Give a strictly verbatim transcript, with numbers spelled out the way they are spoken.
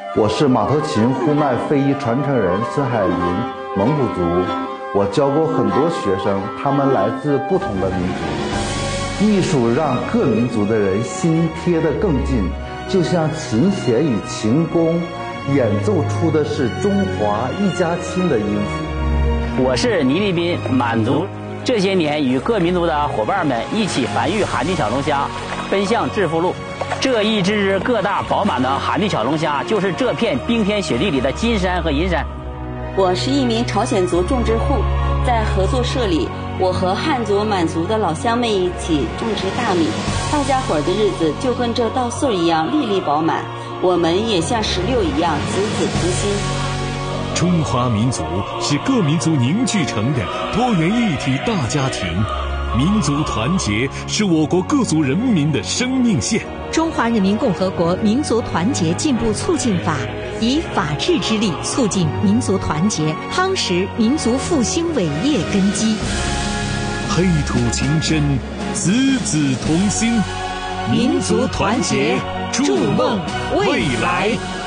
我是马头琴呼麦非遗传承人孙海林，蒙古族。我教过很多学生，他们来自不同的民族。艺术让各民族的人心贴得更近，就像琴弦与琴弓演奏出的是中华一家亲的音符。 我是倪立斌，满族。这些年与各民族的伙伴们一起繁育海地小龙虾，奔向致富路。这一只只个大饱满的海地小龙虾，就是这片冰天雪地里的金山和银山。 我是一名朝鲜族种植户，在合作社里，我和汉族、满族的老乡们一起种植大米，大家伙儿的日子就跟这稻穗一样粒粒饱满，我们也像石榴一样子子同心。 中华民族是各民族凝聚成的多元一体大家庭，民族团结是我国各族人民的生命线。 中华人民共和国民族团结进步促进法以法治之力促进民族团结，夯实民族复兴伟业根基。 黑土情深，子子同心， 民族团结，筑梦未来。